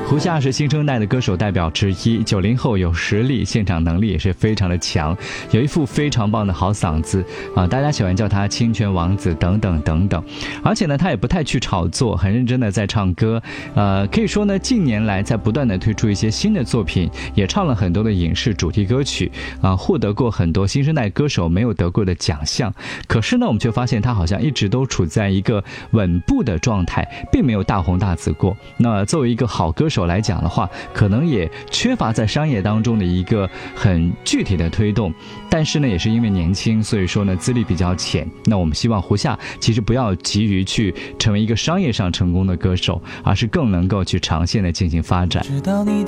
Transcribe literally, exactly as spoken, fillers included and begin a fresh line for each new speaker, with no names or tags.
胡夏是新生代的歌手代表之一，九零后有实力，现场能力也是非常的强，有一副非常棒的好嗓子啊，大家喜欢叫他清泉王子等等等等。而且呢，他也不太去炒作，很认真的在唱歌。呃，可以说呢，近年来在不断的推出一些新的作品，也唱了很多的影视主题歌曲啊，获得过很多新生代歌手没有得过的奖项。可是呢，我们却发现他好像一直都处在一个稳步的状态，并没有大红大紫过。那作为一个好歌手来讲的话，可能也缺乏在商业当中的一个很具体的推动，但是呢，也是因为年轻，所以说呢，资历比较浅。那我们希望胡夏其实不要急于去成为一个商业上成功的歌手，而是更能够去长线的进行发展。
知道你